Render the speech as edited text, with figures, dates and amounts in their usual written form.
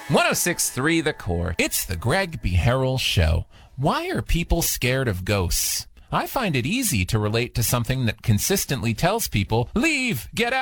106.3 The Core. It's the Greg B. Harrell Show. Why are people scared of ghosts? I find it easy to relate to something that consistently tells people, leave, get out.